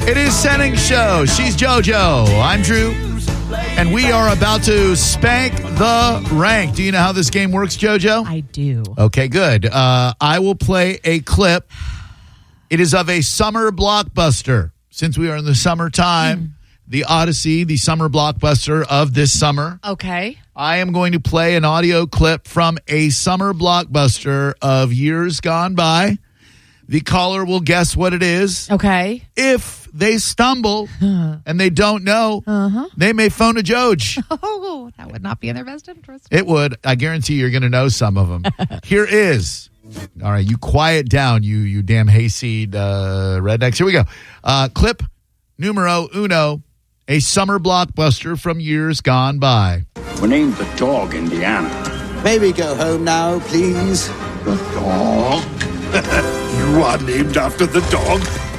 It is Sending Show. She's JoJo. I'm Drew. And we are about to spank the rank. Do you know how this game works, JoJo? I do. Okay, good. I will play a clip. It is of a summer blockbuster. Since we are in the summertime, the Odyssey, the summer blockbuster of this summer. Okay. I am going to play an audio clip from a summer blockbuster of years gone by. The caller will guess what it is. Okay. If they stumble and they don't know, they may phone a Joj. Oh, that would not be in their best interest. It would. I guarantee you're going to know some of them. Here is. All right, you quiet down, you damn hayseed rednecks. Here we go. Clip numero uno, a summer blockbuster from years gone by. We named the dog Indiana. May we go home now, please? The dog? You are named after the dog?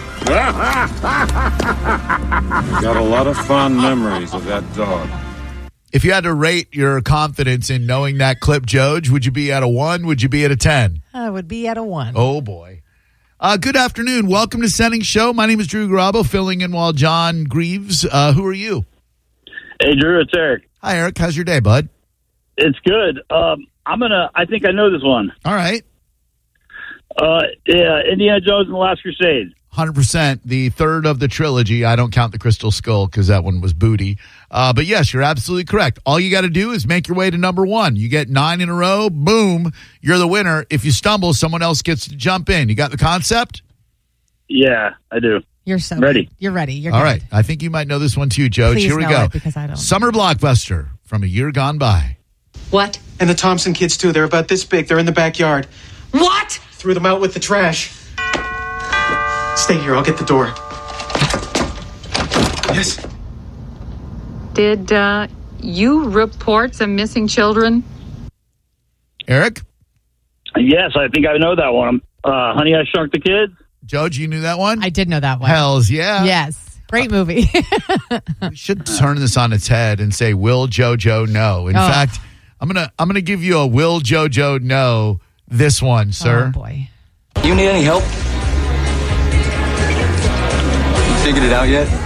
Got a lot of fond memories of that dog. If you had to rate your confidence in knowing that clip, Joj, would you be at a 1? Would you be at a 10? I would be at a 1. Oh, boy. Good afternoon. Welcome to Sending Show. My name is Drew Garabo, filling in while John grieves. Who are you? Hey, Drew, it's Eric. Hi, Eric. How's your day, bud? It's good. I think I know this one. All right. Indiana Jones and the Last Crusade. 100%. The third of the trilogy. I don't count the Crystal Skull because that one was booty. But yes, you're absolutely correct. All you got to do is make your way to number 1. You get 9 in a row. Boom. You're the winner. If you stumble, someone else gets to jump in. You got the concept? Yeah, I do. You're so ready. Good. You're ready. You're all good. Right. I think you might know this one too, Joj. Please Here we know go. it because I don't. Summer blockbuster from a year gone by. What? And the Thompson kids, too. They're about this big. They're in the backyard. What? Threw them out with the trash. Stay here. I'll get the door. Yes. Did you report some missing children? Eric? Yes, I think I know that one. Honey, I Shrunk the Kids. Joj, you knew that one? I did know that one. Hells yeah. Yes. Great movie. We should turn this on its head and say, will JoJo know? In fact, I'm gonna give you a will JoJo know this one, sir. Oh, boy. You need any help? You figured it out yet?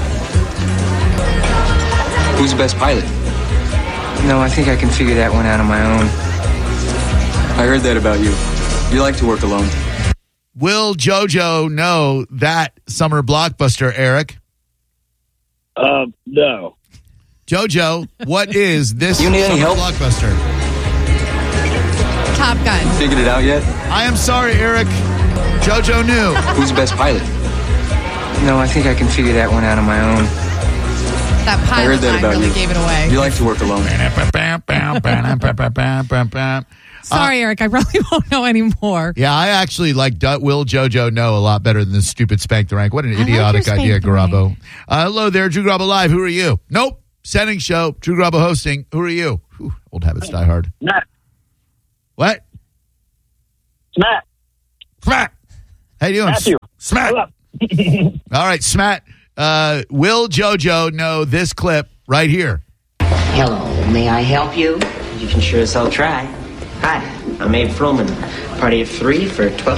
Who's the best pilot? No, I think I can figure that one out on my own. I heard that about you. You like to work alone. Will JoJo know that summer blockbuster, Eric? No. JoJo, what is this You need any summer help? blockbuster? Top Gun. Figured it out yet? I am sorry, Eric. JoJo knew. Who's the best pilot? No, I think I can figure that one out on my own. That I pilot heard that line about really you. gave it away. You like to work alone. Sorry, Eric. I really won't know anymore. Yeah, I actually like Will JoJo know a lot better than this stupid Spank the Rank. What an like idiotic your idea, Spank the Rank. Garabo. Hello there, Drew Garabo Live. Who are you? Nope. Sending Show, Drew Garabo hosting. Who are you? Whew, old habits die hard. Matt. What? Matt. Smat. How you doing? Matthew. Smat. All right, Smat. Will JoJo know this clip right here? Hello, may I help you? You can sure as hell try. Hi, I'm Abe Froman. Party of 3 for 12.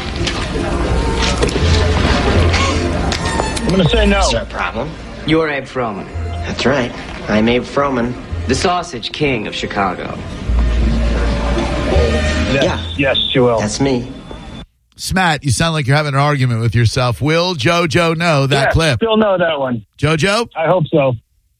I'm going to say no. Is there a problem? You're Abe Froman. That's right. I'm Abe Froman, the Sausage King of Chicago. Yes, you will. That's me. Smat, you sound like you're having an argument with yourself. Will JoJo know that clip? Still know that one. JoJo? I hope so.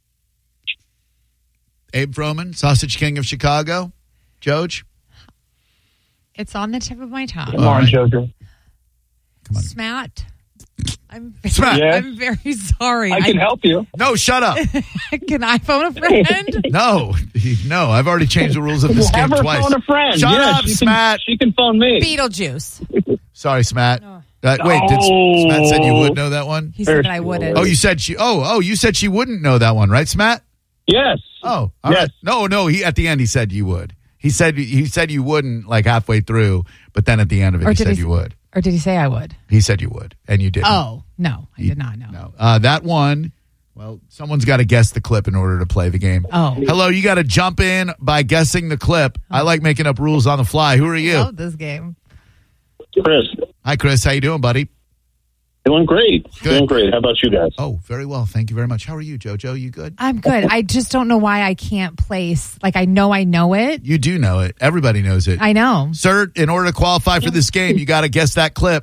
Abe Froman, Sausage King of Chicago? Joj? It's on the tip of my tongue. Come on, JoJo. Come on. Smat. I'm Smat. I'm very sorry. I can help you. No, shut up. Can I phone a friend? No, I've already changed the rules of this game Have her twice. phone a friend. Shut Yeah, up, Smat. She can phone me. Beetlejuice. Sorry, Smat. No. Wait, did Smat said you would know that one? He said that I wouldn't. Oh, you said she. You said she wouldn't know that one, right, Smat? Yes. Oh, all Yes. right. No. He at the end he said you would. He said you wouldn't like halfway through, but then at the end of it he said you would. Or did he say I would? He said you would, and you didn't. Oh, no, I did not know. No. That one. Well, someone's got to guess the clip in order to play the game. Oh. Hello, you got to jump in by guessing the clip. I like making up rules on the fly. Who are I you? love this game. Chris. Hi, Chris. How you doing, buddy? Doing great. Good. Doing great. How about you guys? Oh, very well. Thank you very much. How are you, JoJo? You good? I'm good. I just don't know why I can't place. Like, I know it. You do know it. Everybody knows it. I know. Sir, in order to qualify for this game, you got to guess that clip.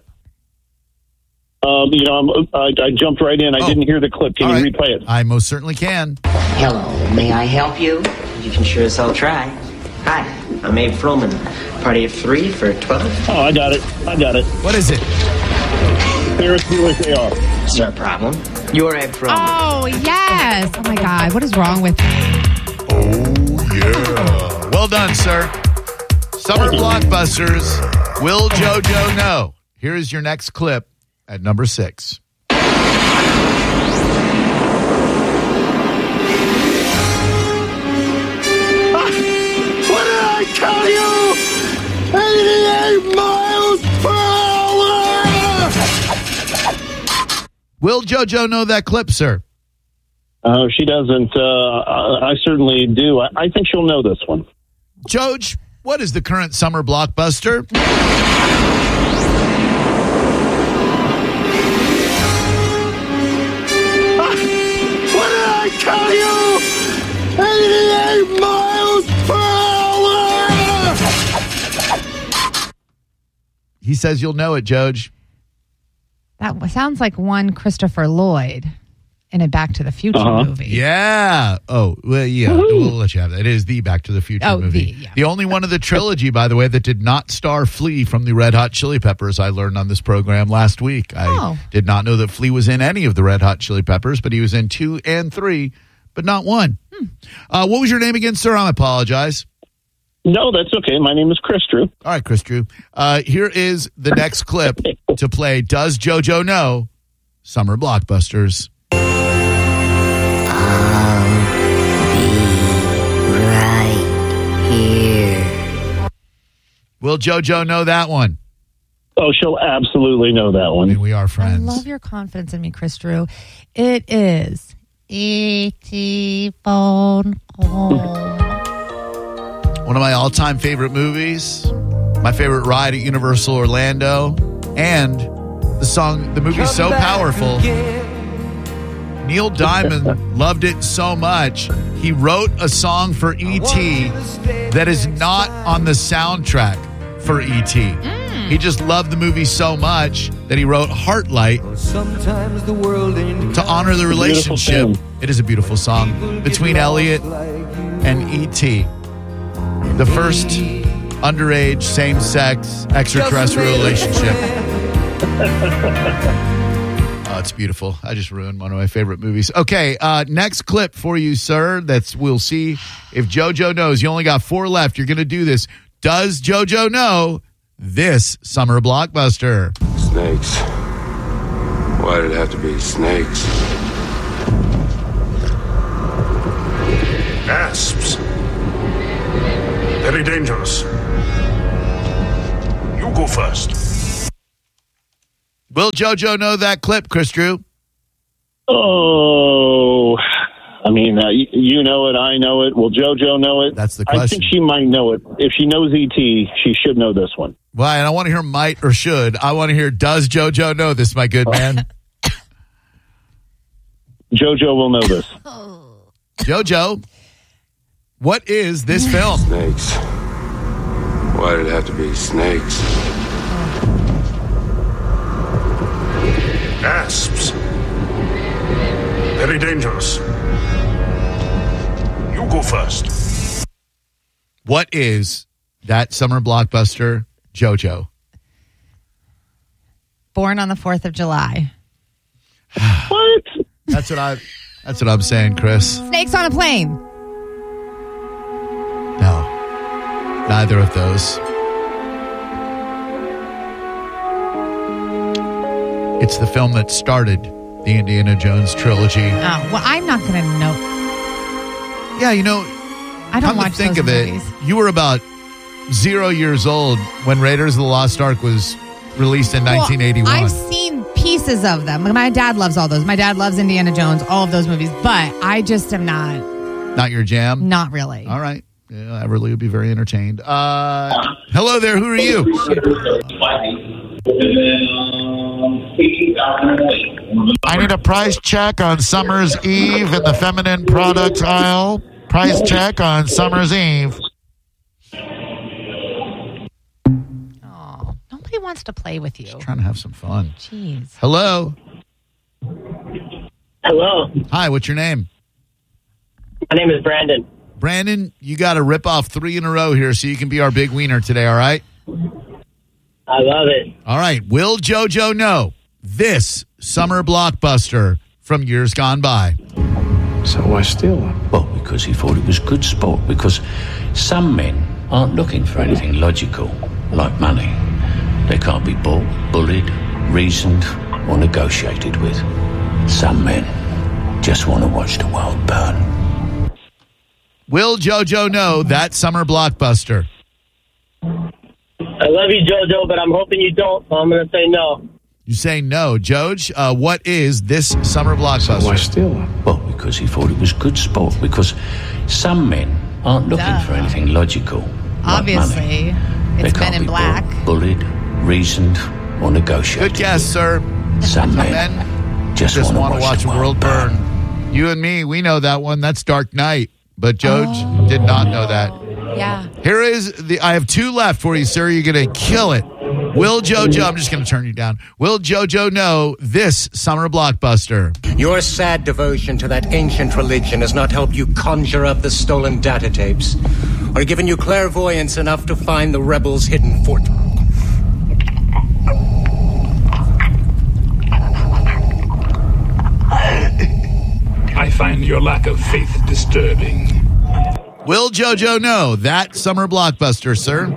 I jumped right in. I didn't hear the clip. Can you replay it? I most certainly can. Hello, may I help you? You can sure as hell try. Hi, I'm Abe Froman. Party of 3 for 12. Oh, I got it. What is it? Ferris Bueller's Day Off. No problem. You're Abe Froman. Oh, yes. Oh, my God. What is wrong with me? Oh, yeah. Well done, sir. Summer blockbusters. Will JoJo know? Here is your next clip at number 6. What did I tell you? 88 miles per hour! Will JoJo know that clip, sir? She doesn't. I certainly do. I think she'll know this one. Joj, what is the current summer blockbuster? What did I tell you? 88 miles per hour! He says you'll know it, Joj. That sounds like one Christopher Lloyd in a Back to the Future movie. Yeah. Oh, well, yeah. Woo-hoo. We'll let you have that. It is the Back to the Future movie. The only one of the trilogy, by the way, that did not star Flea from the Red Hot Chili Peppers, I learned on this program last week. I did not know that Flea was in any of the Red Hot Chili Peppers, but he was in 2 and 3, but not 1. What was your name again, sir? I apologize. No, that's okay. My name is Chris Drew. All right, Chris Drew. Here is the next clip to play. Does JoJo know summer blockbusters? Will JoJo know that one? Oh, she'll absolutely know that one. I mean, we are friends. I love your confidence in me, Chris Drew. It is E.T. Phone Call. One of my all-time favorite movies, my favorite ride at Universal Orlando, and the movie's so powerful. Neil Diamond loved it so much, he wrote a song for E.T. that is not on the soundtrack for E.T. He just loved the movie so much that he wrote Heartlight to honor the relationship. It is a beautiful song between Elliot and E.T. The first underage, same-sex, extraterrestrial relationship. Oh, it's beautiful. I just ruined one of my favorite movies. Okay, next clip for you, sir. We'll see if JoJo knows. You only got 4 left. You're going to do this. Does JoJo know this summer blockbuster? Snakes. Why did it have to be snakes? Asps. Very dangerous. You go first. Will JoJo know that clip, Chris Drew? Oh, I mean, you know it, I know it. Will JoJo know it? That's the question. I think she might know it. If she knows E.T., she should know this one. Well, I don't want to hear might or should. I want to hear does JoJo know this, my good man? JoJo will know this. JoJo, what is this film? Snakes. Why did it have to be snakes? Asps. Very dangerous. You go first. What is that summer blockbuster, JoJo? Born on the 4th of July. What? That's what I'm saying, Chris. Snakes on a plane. No, neither of those. It's the film that started the Indiana Jones trilogy. Oh, well, I'm not going to know. Yeah, you know, I don't come watch to think those of movies. it, you were about 0 years old when Raiders of the Lost Ark was released in 1981. Well, I've seen pieces of them. My dad loves all those. My dad loves Indiana Jones, all of those movies, but I just am not. Not your jam? Not really. All right. Yeah, Everly would be very entertained. Hello there. Who are you? I need a price check on Summer's Eve in the feminine products aisle. Price check on Summer's Eve. Oh, nobody wants to play with you. Just trying to have some fun. Jeez. Hello. Hello. Hi, what's your name? My name is Brandon. Brandon, you got to rip off 3 in a row here so you can be our big wiener today, all right? I love it. All right. Will JoJo know this summer blockbuster from years gone by? So why steal them? Well, because he thought it was good sport. Because some men aren't looking for anything logical, like money. They can't be bought, bullied, reasoned, or negotiated with. Some men just want to watch the world burn. Will JoJo know that summer blockbuster? I love you, JoJo, but I'm hoping you don't, so I'm going to say no. You say no. Joj, what is this summer blockbuster? So why steal them? Well, because he thought it was good sport. Because some men aren't looking for anything logical, like Obviously, money. it's They Men can't in be Black. bought, bullied, reasoned, or negotiated. Good guess, sir. Some men Just want to watch the world burn. You and me, we know that one. That's Dark Knight. But Joj did not know that. Yeah. Here is I have 2 left for you, sir. You're going to kill it. Will JoJo, I'm just going to turn you down. Will JoJo know this summer blockbuster? Your sad devotion to that ancient religion has not helped you conjure up the stolen data tapes, or given you clairvoyance enough to find the rebels' hidden fort. I find your lack of faith disturbing. Will JoJo know that summer blockbuster, sir?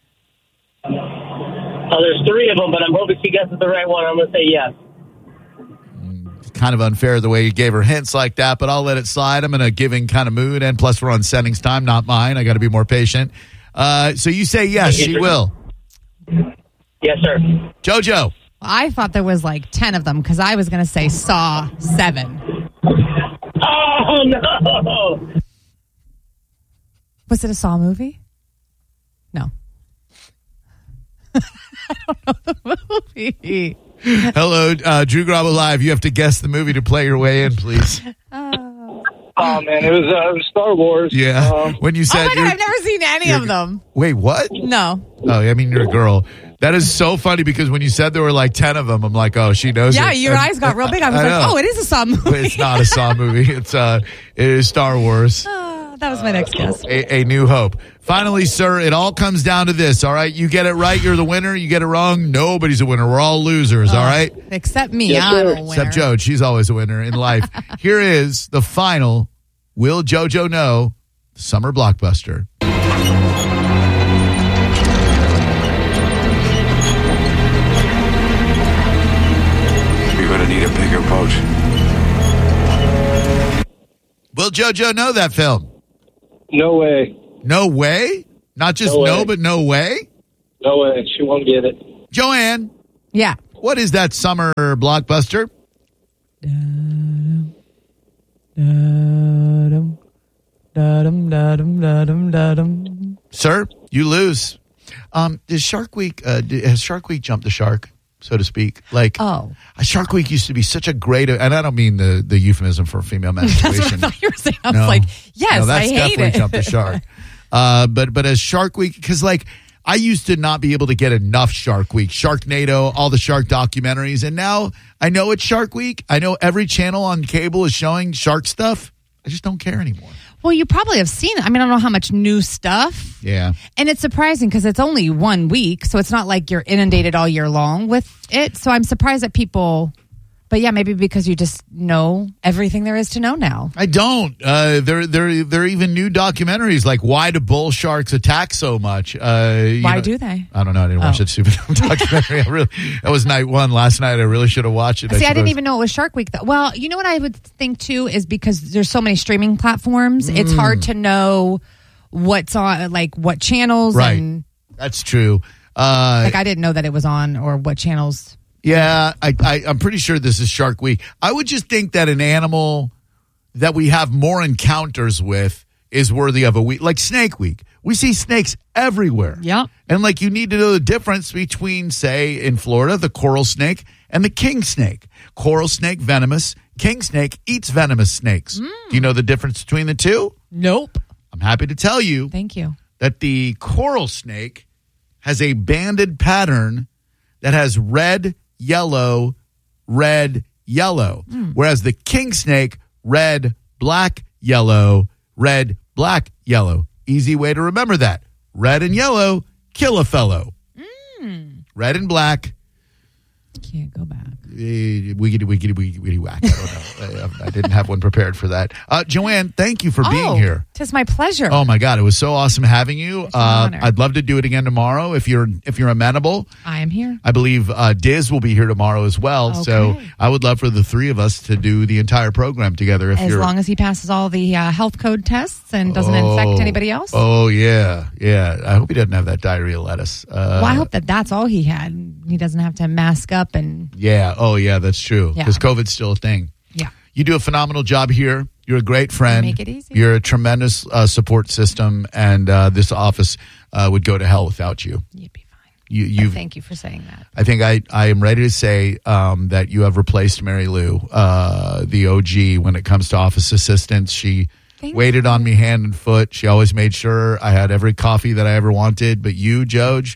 There's 3 of them, but I'm hoping she guesses the right one. I'm going to say yes. Kind of unfair the way you gave her hints like that, but I'll let it slide. I'm in a giving kind of mood, and plus we're on settings time, not mine. I got to be more patient. So you say yes, she will. Yes, sir. JoJo. I thought there was like 10 of them because I was going to say Saw 7. Oh, no! Was it a Saw movie? No. I don't know the movie. Hello, Drew Garabo Live. You have to guess the movie to play your way in, please. Oh, man. It was Star Wars. Yeah. When you said... Oh, my God. I've never seen any of them. Wait, what? No. Oh, I mean, you're a girl. That is so funny because when you said there were like 10 of them, I'm like, oh, she knows it. Yeah, your eyes got real big. I was like, oh, it is a Saw movie. It's not a Saw movie. It is Star Wars. That was my next guess. A New Hope. Finally, sir, it all comes down to this, all right? You get it right, you're the winner. You get it wrong, nobody's a winner. We're all losers, all right? Except me. I'm a winner. Except Jo. She's always a winner in life. Here is the final Will JoJo Know summer blockbuster. You're going to need a bigger boat. Will JoJo know that film? No way. No way? Not just no, but no way? No way. She won't get it. Joanne. Yeah. What is that summer blockbuster? Sir, you lose. Does Shark Week, has Shark Week jumped the shark, so to speak? Like, Shark Week used to be such a great, and I don't mean the euphemism for female menstruation. That's what I thought you were saying. I was like, yes, that's I hate definitely it. jumped the shark. But as Shark Week, because like I used to not be able to get enough Shark Week, Sharknado, all the shark documentaries, and now I know it's Shark Week. I know every channel on cable is showing shark stuff. I just don't care anymore. Well, you probably have seen it. I mean, I don't know how much new stuff. Yeah. And it's surprising because it's only 1 week, so it's not like you're inundated all year long with it. So I'm surprised that people... But yeah, maybe because you just know everything there is to know now. I don't. There are even new documentaries like why do bull sharks attack so much? Why do they? I don't know. I didn't watch that stupid documentary. That was night one last night. I really should have watched it. See, I didn't even know it was Shark Week though. Well, you know what I would think too is because there's so many streaming platforms, it's hard to know what's on, like what channels. Right. And, that's true. like I didn't know that it was on or what channels. Yeah, I'm pretty sure this is Shark Week. I would just think that an animal that we have more encounters with is worthy of a week, like Snake Week. We see snakes everywhere. Yeah. And like, you need to know the difference between, say, in Florida, the coral snake and the king snake. Coral snake, venomous. King snake eats venomous snakes. Do you know the difference between the two? Nope. I'm happy to tell you. Thank you. That the coral snake has a banded pattern that has red, yellow, whereas the king snake, red, black, yellow, red, black, yellow. Easy way to remember that. Red and yellow, kill a fellow. Red and black. Can't go back. Wiggity whack. I don't know. I didn't have one prepared for that. Joanne, thank you for being here. Tis my pleasure. Oh my God, it was so awesome having you. It's an honor. I'd love to do it again tomorrow if you're amenable. I am here. I believe Diz will be here tomorrow as well. Okay. So I would love for the three of us to do the entire program together. As long as he passes all the health code tests and doesn't infect anybody else. Oh yeah. I hope he doesn't have that diarrhea lettuce. Well, I hope that's all he had. He doesn't have to mask up and. Yeah. Oh yeah, that's true. Yeah. Because COVID's still a thing. Yeah. You do a phenomenal job here. You're a great friend. Make it easy. You're a tremendous support system, and this office would go to hell without you. You'd be fine. Thank you for saying that. I think I am ready to say that you have replaced Mary Lou, the OG, when it comes to office assistance. She waited on me hand and foot. She always made sure I had every coffee that I ever wanted. But you, Joj,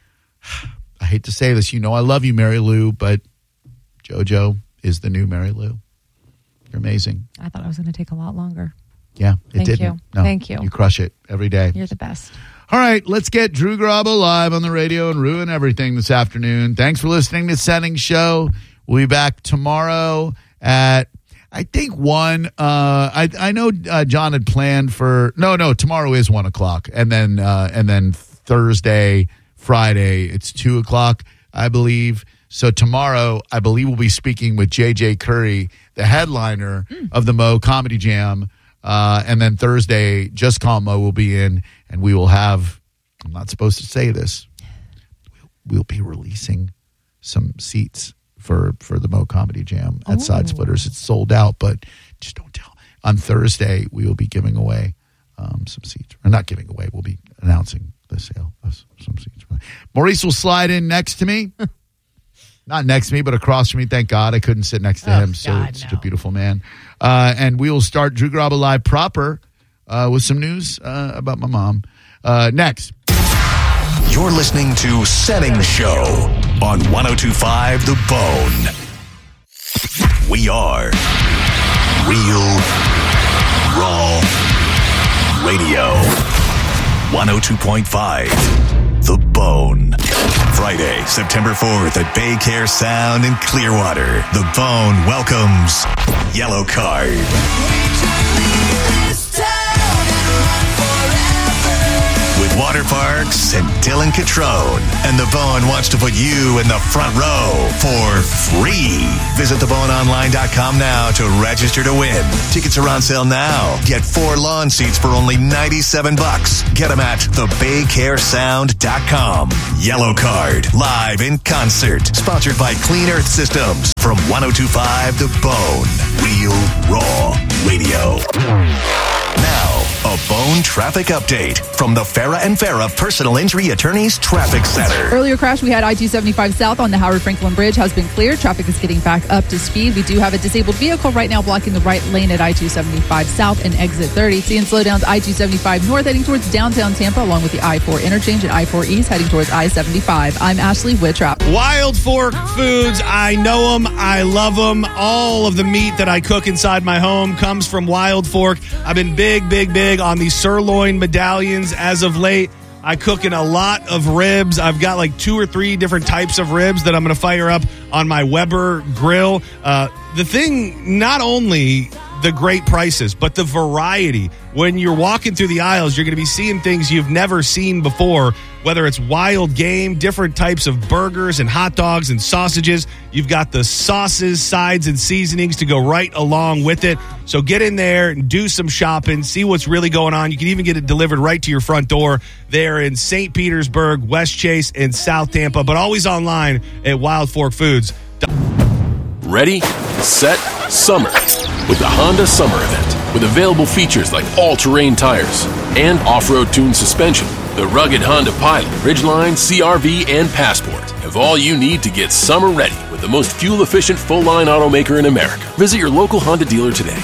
I hate to say this. You know I love you, Mary Lou, but JoJo is the new Mary Lou. You're amazing. I thought I was going to take a lot longer. Yeah, it Thank didn't. you. No, Thank you. You crush it every day. You're the best. All right, let's get Drew Garabo live on the radio and ruin everything this afternoon. Thanks for listening to Settings Show. We'll be back tomorrow at, I think, 1. I know John had planned for, no, tomorrow is 1 o'clock. And then Thursday, Friday, it's 2 o'clock, I believe. So tomorrow, I believe we'll be speaking with J.J. Curry, the headliner of the Mo Comedy Jam. And then Thursday, Just Call Mo will be in, and we will have, I'm not supposed to say this, we'll be releasing some seats for the Mo Comedy Jam at Side Splitters. It's sold out, but just don't tell. On Thursday, we will be giving away some seats. Or not giving away, we'll be announcing the sale of some seats. Maurice will slide in next to me. Not next to me, but across from me. Thank God I couldn't sit next to him. Such a beautiful man. And we will start Drew Garabo Live proper with some news about my mom next. You're listening to Settings Show on 102.5 The Bone. We are Real Raw Radio. 102.5 The Bone. Friday, September 4th at Bay Care Sound in Clearwater. The Bone welcomes Yellow Card. With Water Parks and Dylan Catrone. And The Bone wants to put you in the front row for free. Visit theboneonline.com now to register to win. Tickets are on sale now. Get 4 lawn seats for only $97. Get them at thebaycaresound.com. Yellow Card, live in concert. Sponsored by Clean Earth Systems. From 102.5 The Bone. Real Raw Radio. Now, a Bone traffic update from the Farah and Farah Personal Injury Attorneys Traffic Center. Earlier crash, we had I-275 south on the Howard Franklin Bridge has been cleared. Traffic is getting back up to speed. We do have a disabled vehicle right now blocking the right lane at I-275 south and exit 30. Seeing slowdowns I-275 north heading towards downtown Tampa, along with the I-4 interchange and I-4 east heading towards I-75. I'm Ashley Wittrop. Wild Fork Foods. I know them. I love them. All of the meat that I cook inside my home comes from Wild Fork. I've been big on these sirloin medallions as of late. I cook in a lot of ribs. I've got like 2 or 3 different types of ribs that I'm going to fire up on my Weber grill. The thing, not only the great prices, but the variety. When you're walking through the aisles, you're going to be seeing things you've never seen before, whether it's wild game, different types of burgers and hot dogs and sausages. You've got the sauces, sides, and seasonings to go right along with it. So get in there and do some shopping, see what's really going on. You can even get it delivered right to your front door. They're in St. Petersburg, West Chase, and South Tampa, but always online at Wild Fork Foods. Ready, set, summer with the Honda Summer Event. with available features like all-terrain tires and off-road tuned suspension. The rugged Honda Pilot, Ridgeline, CR-V, and Passport have all you need to get summer ready with the most fuel-efficient full-line automaker in America. Visit your local Honda dealer today.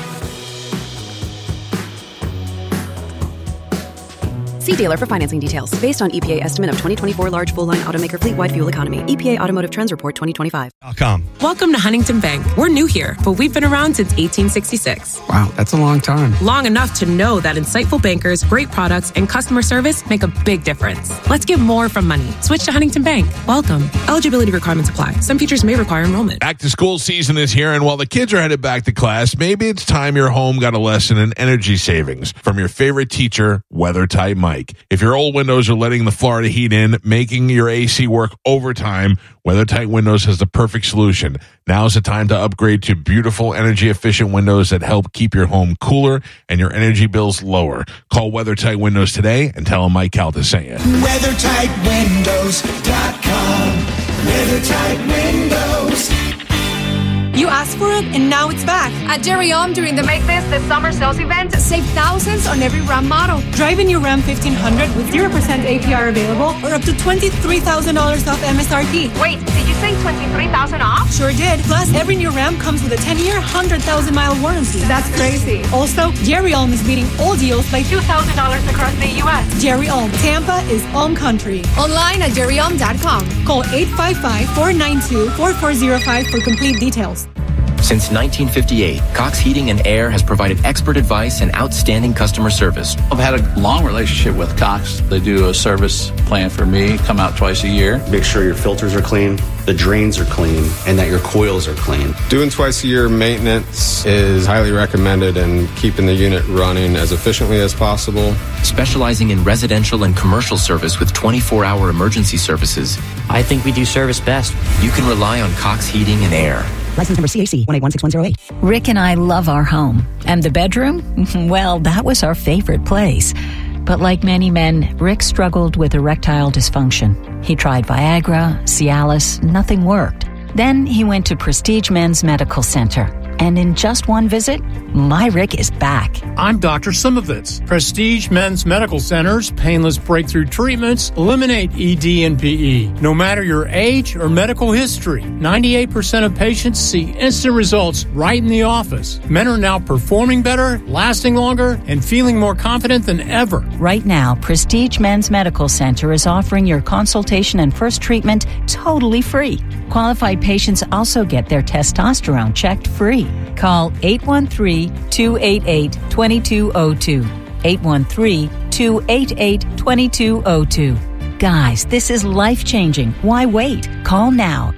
See dealer for financing details. Based on EPA estimate of 2024 large full-line automaker fleet-wide fuel economy. EPA Automotive Trends Report 2025. Welcome to Huntington Bank. We're new here, but we've been around since 1866. Wow, that's a long time. Long enough to know that insightful bankers, great products, and customer service make a big difference. Let's get more from money. Switch to Huntington Bank. Welcome. Eligibility requirements apply. Some features may require enrollment. Back to school season is here, and while the kids are headed back to class, maybe it's time your home got a lesson in energy savings from your favorite teacher, WeatherTight Mike. If your old windows are letting the Florida heat in, making your AC work overtime, WeatherTight Windows has the perfect solution. Now's the time to upgrade to beautiful, energy-efficient windows that help keep your home cooler and your energy bills lower. Call WeatherTight Windows today and tell them Mike Calta sent you. WeatherTightWindows.com. WeatherTight Windows. You asked for it, and now it's back. At Jerry Om, during the Make This the Summer Sales event, save thousands on every Ram model. Drive in your Ram 1500 with 0% APR available or up to $23,000 off MSRP. Wait, did you say $23,000 off? Sure did. Plus, every new Ram comes with a 10-year, 100,000-mile warranty. That's crazy. Also, Jerry Om is beating all deals by $2,000 across the U.S. Jerry Om. Tampa is Om Country. Online at jerryom.com. Call 855-492-4405 for complete details. Since 1958, Cox Heating and Air has provided expert advice and outstanding customer service. I've had a long relationship with Cox. They do a service plan for me, come out twice a year. Make sure your filters are clean, the drains are clean, and that your coils are clean. Doing twice a year maintenance is highly recommended and keeping the unit running as efficiently as possible. Specializing in residential and commercial service with 24-hour emergency services. I think we do service best. You can rely on Cox Heating and Air. License number CAC 1816108. Rick and I love our home. And the bedroom? Well, that was our favorite place. But like many men, Rick struggled with erectile dysfunction. He tried Viagra, Cialis, nothing worked. Then he went to Prestige Men's Medical Center. And in just one visit, my Rick is back. I'm Dr. Simovitz. Prestige Men's Medical Center's painless breakthrough treatments eliminate ED and PE. No matter your age or medical history, 98% of patients see instant results right in the office. Men are now performing better, lasting longer, and feeling more confident than ever. Right now, Prestige Men's Medical Center is offering your consultation and first treatment totally free. Qualified patients also get their testosterone checked free. Call 813-288-2202. 813-288-2202. Guys, this is life-changing. Why wait? Call now.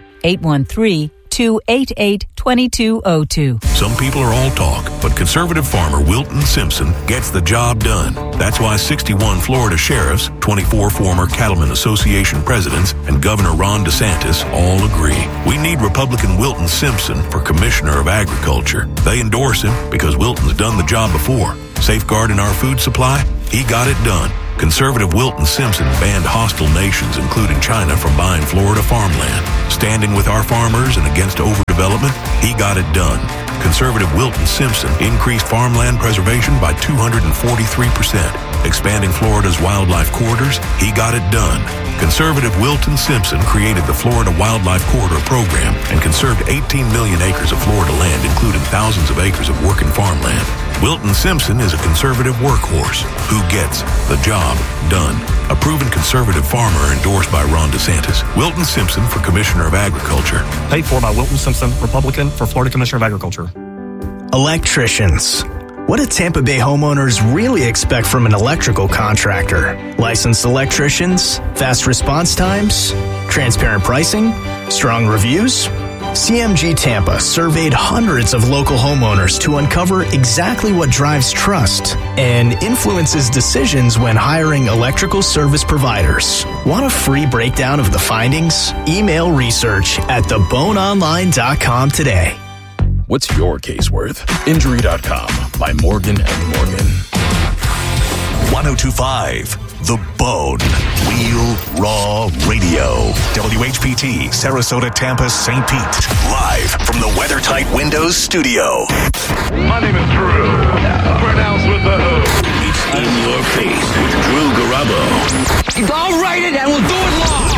813-288-2202. Some people are all talk, but conservative farmer Wilton Simpson gets the job done. That's why 61 Florida sheriffs, 24 former Cattlemen Association presidents, and Governor Ron DeSantis all agree. We need Republican Wilton Simpson for Commissioner of Agriculture. They endorse him because Wilton's done the job before. Safeguarding our food supply? He got it done. Conservative Wilton Simpson banned hostile nations, including China, from buying Florida farmland. Standing with our farmers and against overdevelopment, he got it done. Conservative Wilton Simpson increased farmland preservation by 243%. Expanding Florida's wildlife corridors, he got it done. Conservative Wilton Simpson created the Florida Wildlife Corridor Program and conserved 18 million acres of Florida land, including thousands of acres of working farmland. Wilton Simpson is a conservative workhorse who gets the job done. A proven conservative farmer endorsed by Ron DeSantis. Wilton Simpson for Commissioner of Agriculture. Paid for by Wilton Simpson, Republican, for Florida Commissioner of Agriculture. Electricians. What do Tampa Bay homeowners really expect from an electrical contractor? Licensed electricians? Fast response times? Transparent pricing? Strong reviews? CMG Tampa surveyed hundreds of local homeowners to uncover exactly what drives trust and influences decisions when hiring electrical service providers. Want a free breakdown of the findings? Email research@theboneonline.com today. What's your case worth? Injury.com by Morgan & Morgan. 1025 The Bone. Real Raw Radio. WHPT, Sarasota, Tampa, St. Pete. Live from the WeatherTight Windows studio. My name is Drew. Pronounced with the O. It's In Your Face with Drew Garabo. I'll write it and we'll do it live.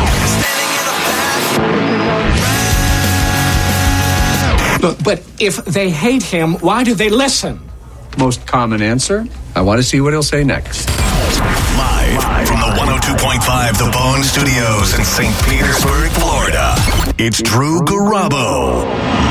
But if they hate him, why do they listen? Most common answer. I want to see what he'll say next. Live from the 102.5 The Bone Studios in St. Petersburg, Florida. It's Drew Garabo.